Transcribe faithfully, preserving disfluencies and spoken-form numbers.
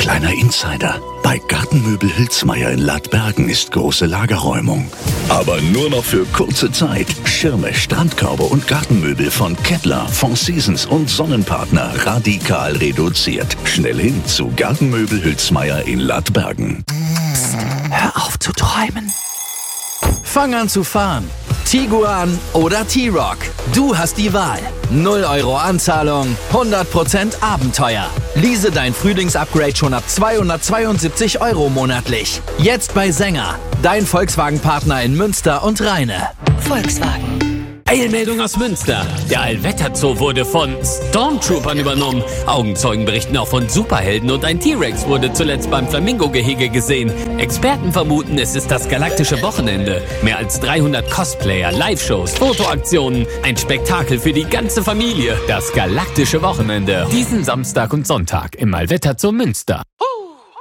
Kleiner Insider: Bei Gartenmöbel Hülsmeyer in Ladbergen ist große Lagerräumung. Aber nur noch für kurze Zeit. Schirme, Strandkörbe und Gartenmöbel von Kettler, Four Seasons und Sonnenpartner radikal reduziert. Schnell hin zu Gartenmöbel Hülsmeyer in Ladbergen. Psst, hör auf zu träumen. Fang an zu fahren. Tiguan oder T-Roc. Du hast die Wahl. null Euro Anzahlung, hundert Prozent Abenteuer. Lease dein Frühlingsupgrade schon ab zweihundertzweiundsiebzig Euro monatlich. Jetzt bei Sänger, dein Volkswagen-Partner in Münster und Rheine. Volkswagen. Eilmeldung aus Münster. Der Allwetterzoo wurde von Stormtroopern übernommen. Augenzeugen berichten auch von Superhelden und ein T-Rex wurde zuletzt beim Flamingo-Gehege gesehen. Experten vermuten, es ist das galaktische Wochenende. Mehr als dreihundert Cosplayer, Live-Shows, Fotoaktionen. Ein Spektakel für die ganze Familie. Das galaktische Wochenende. Diesen Samstag und Sonntag im Allwetterzoo Münster.